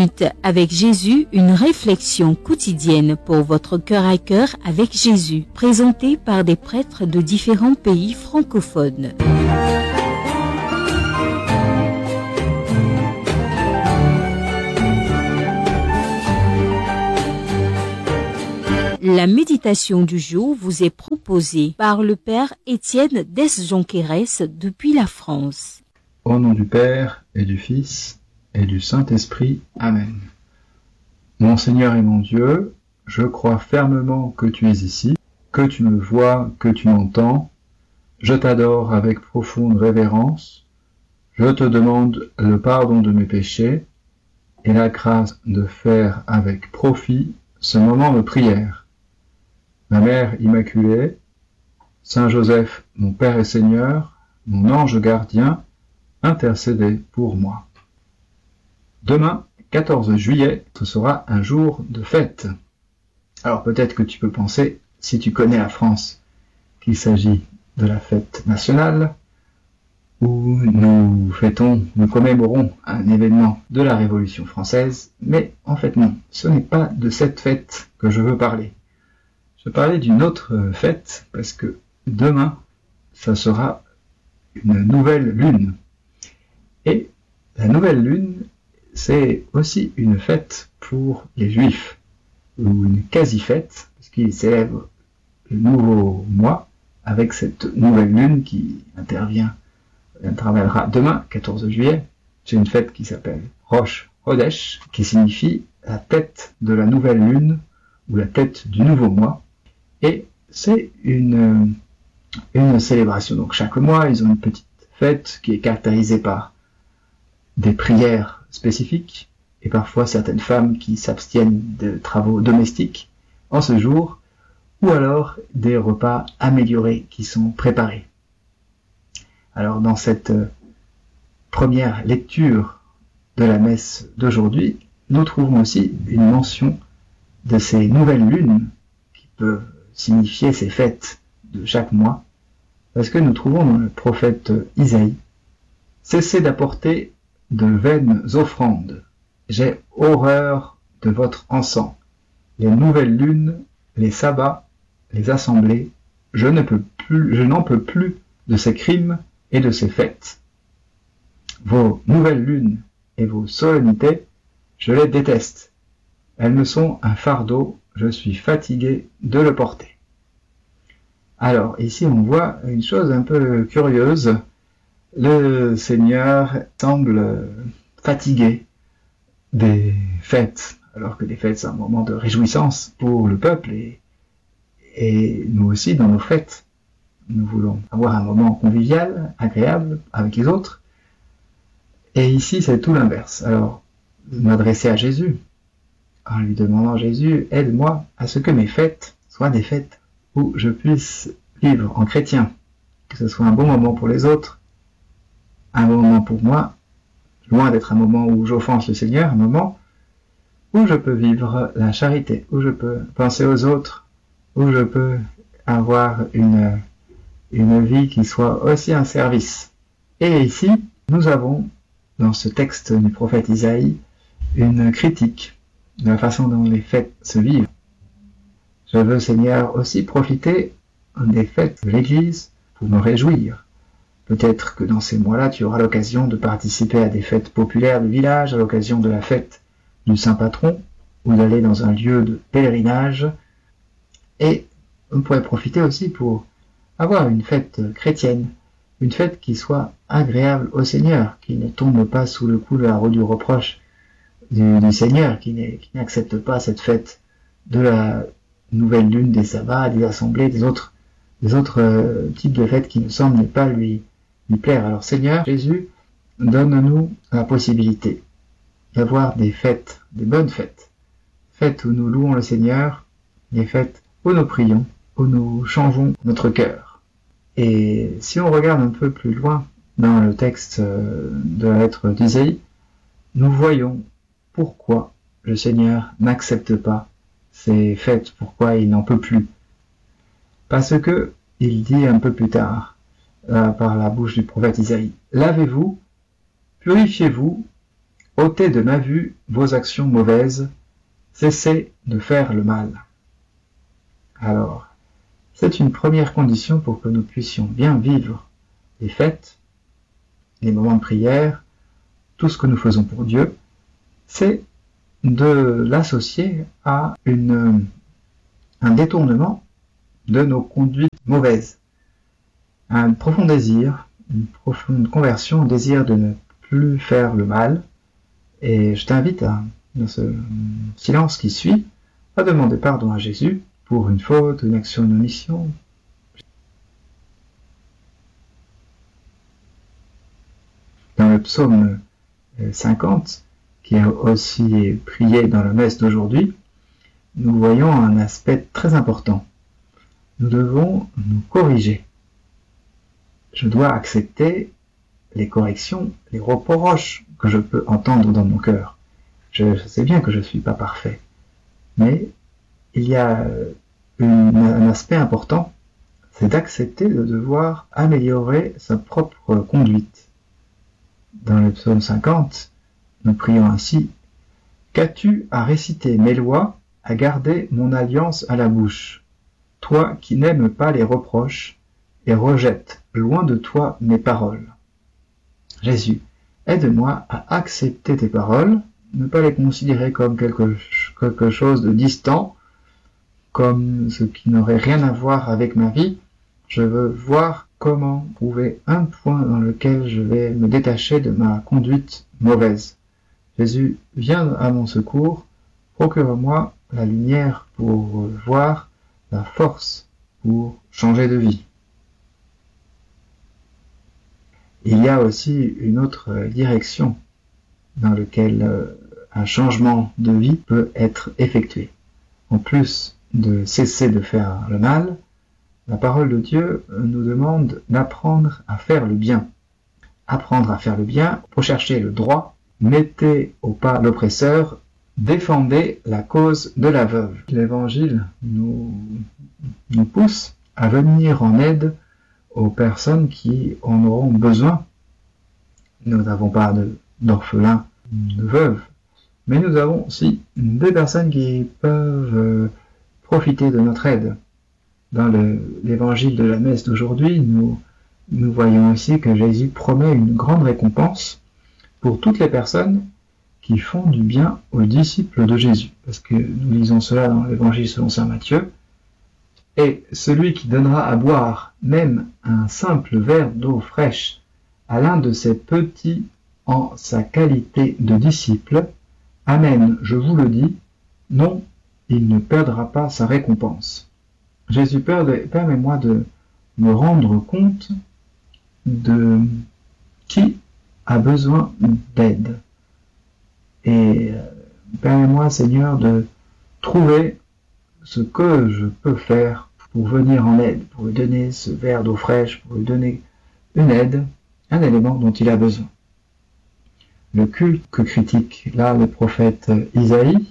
minutes avec Jésus, une réflexion quotidienne pour votre cœur à cœur avec Jésus, présentée par des prêtres de différents pays francophones. La méditation du jour vous est proposée par le Père Étienne Desjonquérès depuis la France. Au nom du Père et du Fils et du Saint-Esprit. Amen. Mon Seigneur et mon Dieu, je crois fermement que tu es ici, que tu me vois, que tu m'entends. Je t'adore avec profonde révérence. Je te demande le pardon de mes péchés et la grâce de faire avec profit ce moment de prière. Ma Mère Immaculée, Saint Joseph, mon Père et Seigneur, mon ange gardien, intercédez pour moi. Demain, 14 juillet, ce sera un jour de fête. Alors peut-être que tu peux penser, si tu connais la France, qu'il s'agit de la fête nationale, où nous commémorons un événement de la Révolution française, mais en fait non, ce n'est pas de cette fête que je veux parler. Je vais parler d'une autre fête, parce que demain, ça sera une nouvelle lune. Et la nouvelle lune, c'est aussi une fête pour les Juifs, ou une quasi-fête, puisqu'ils célèbrent le nouveau mois avec cette nouvelle lune qui interviendra demain, 14 juillet. C'est une fête qui s'appelle Rosh Hodesh, qui signifie la tête de la nouvelle lune, ou la tête du nouveau mois. Et c'est une célébration. Donc chaque mois, ils ont une petite fête qui est caractérisée par des prières spécifiques et parfois certaines femmes qui s'abstiennent de travaux domestiques en ce jour, ou alors des repas améliorés qui sont préparés. Alors dans cette première lecture de la messe d'aujourd'hui, nous trouvons aussi une mention de ces nouvelles lunes qui peuvent signifier ces fêtes de chaque mois, parce que nous trouvons dans le prophète Isaïe: cessez d'apporter de vaines offrandes, j'ai horreur de votre encens, les nouvelles lunes, les sabbats, les assemblées, je n'en peux plus de ces crimes et de ces fêtes. Vos nouvelles lunes et vos solennités, je les déteste, elles me sont un fardeau, je suis fatigué de le porter. Alors, ici, on voit une chose un peu curieuse. Le Seigneur semble fatigué des fêtes, alors que les fêtes, c'est un moment de réjouissance pour le peuple, et nous aussi, dans nos fêtes, nous voulons avoir un moment convivial, agréable, avec les autres. Et ici, c'est tout l'inverse. Alors, m'adresser à Jésus, en lui demandant: Jésus, aide-moi à ce que mes fêtes soient des fêtes où je puisse vivre en chrétien, que ce soit un bon moment pour les autres, un bon moment pour moi, loin d'être un moment où j'offense le Seigneur, un moment où je peux vivre la charité, où je peux penser aux autres, où je peux avoir une vie qui soit aussi un service. Et ici, nous avons, dans ce texte du prophète Isaïe, une critique de la façon dont les fêtes se vivent. Je veux, Seigneur, aussi profiter des fêtes de l'Église pour me réjouir. Peut-être que dans ces mois-là, tu auras l'occasion de participer à des fêtes populaires du village, à l'occasion de la fête du Saint Patron, ou d'aller dans un lieu de pèlerinage. Et on pourrait profiter aussi pour avoir une fête chrétienne, une fête qui soit agréable au Seigneur, qui ne tombe pas sous le coup de la roue du reproche du Seigneur, qui n'accepte pas cette fête de la nouvelle lune, des sabbats, des assemblées, des autres types de fêtes qui ne semblent ne pas lui plaire. Alors Seigneur Jésus, donne-nous la possibilité d'avoir des fêtes, des bonnes fêtes, fêtes où nous louons le Seigneur, des fêtes où nous prions, où nous changeons notre cœur. Et si on regarde un peu plus loin dans le texte de la lettre d'Isaïe, nous voyons pourquoi le Seigneur n'accepte pas ces fêtes, pourquoi il n'en peut plus. Parce que il dit un peu plus tard, par la bouche du prophète Isaïe: lavez-vous, purifiez-vous, ôtez de ma vue vos actions mauvaises, cessez de faire le mal. Alors, c'est une première condition pour que nous puissions bien vivre les fêtes, les moments de prière, tout ce que nous faisons pour Dieu, c'est de l'associer à un détournement de nos conduites mauvaises, un profond désir, une profonde conversion au désir de ne plus faire le mal. Et je t'invite dans ce silence qui suit, à demander pardon à Jésus pour une faute, une action, une omission. Dans le psaume 50, qui est aussi prié dans la messe d'aujourd'hui, nous voyons un aspect très important. Nous devons nous corriger. Je dois accepter les corrections, les reproches que je peux entendre dans mon cœur. Je sais bien que je ne suis pas parfait, mais il y a un aspect important, c'est d'accepter de devoir améliorer sa propre conduite. Dans le psaume 50, nous prions ainsi: « Qu'as-tu à réciter mes lois, à garder mon alliance à la bouche, toi qui n'aimes pas les reproches et rejettes loin de toi mes paroles. » Jésus, aide-moi à accepter tes paroles, ne pas les considérer comme quelque chose de distant, comme ce qui n'aurait rien à voir avec ma vie. Je veux voir comment trouver un point dans lequel je vais me détacher de ma conduite mauvaise. Jésus, viens à mon secours, procure-moi la lumière pour voir, la force pour changer de vie. Il y a aussi une autre direction dans laquelle un changement de vie peut être effectué. En plus de cesser de faire le mal, la parole de Dieu nous demande d'apprendre à faire le bien. Apprendre à faire le bien, rechercher le droit, mettez au pas l'oppresseur, défendez la cause de la veuve. L'Évangile nous pousse à venir en aide aux personnes qui en auront besoin. Nous n'avons pas d'orphelins, de veuves, mais nous avons aussi des personnes qui peuvent profiter de notre aide. Dans l'évangile de la messe d'aujourd'hui, nous voyons aussi que Jésus promet une grande récompense pour toutes les personnes qui font du bien aux disciples de Jésus. Parce que nous lisons cela dans l'évangile selon saint Matthieu. Et celui qui donnera à boire même un simple verre d'eau fraîche à l'un de ces petits en sa qualité de disciple, amen, je vous le dis, non, il ne perdra pas sa récompense. Jésus, permets-moi de me rendre compte de qui a besoin d'aide. Et permets-moi, Seigneur, de trouver ce que je peux faire pour venir en aide, pour lui donner ce verre d'eau fraîche, pour lui donner une aide, un élément dont il a besoin. Le culte que critique là le prophète Isaïe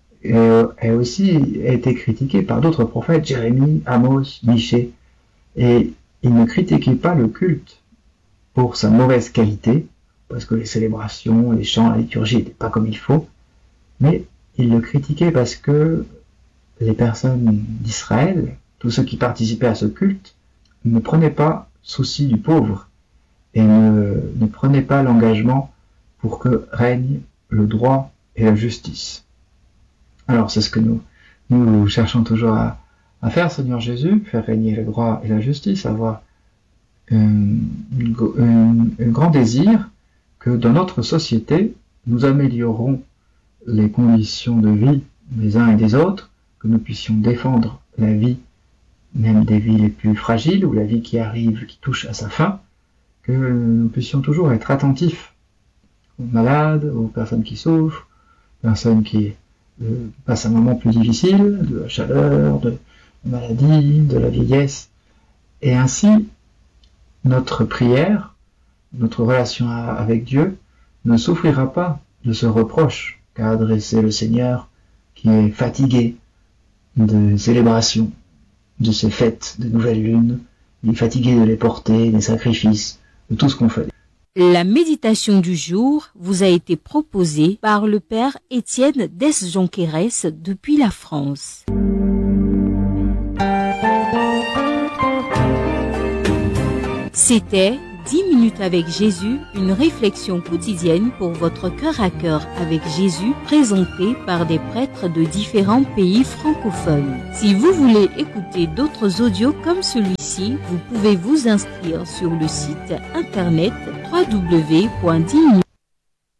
a aussi été critiqué par d'autres prophètes, Jérémie, Amos, Michée, et il ne critiquait pas le culte pour sa mauvaise qualité, parce que les célébrations, les chants, la liturgie n'étaient pas comme il faut, mais il le critiquait parce que les personnes d'Israël, tous ceux qui participaient à ce culte, ne prenaient pas souci du pauvre et ne prenaient pas l'engagement pour que règne le droit et la justice. Alors c'est ce que nous cherchons toujours à faire, Seigneur Jésus, faire régner le droit et la justice, avoir un grand désir que dans notre société, nous améliorons les conditions de vie des uns et des autres, que nous puissions défendre la vie, même des vies les plus fragiles, ou la vie qui arrive, qui touche à sa fin, que nous puissions toujours être attentifs aux malades, aux personnes qui souffrent, aux personnes qui passent un moment plus difficile, de la chaleur, de la maladie, de la vieillesse. Et ainsi, notre prière, notre relation avec Dieu, ne souffrira pas de ce reproche qu'a adressé le Seigneur, qui est fatigué de célébrations, de ces fêtes de nouvelle lune, il est fatigué de les porter, des sacrifices, de tout ce qu'on fait. La méditation du jour vous a été proposée par le Père Étienne Dess-Jonquérès depuis la France. C'était 10 minutes avec Jésus, une réflexion quotidienne pour votre cœur à cœur avec Jésus, présentée par des prêtres de différents pays francophones. Si vous voulez écouter d'autres audios comme celui-ci, vous pouvez vous inscrire sur le site internet www.10minutes.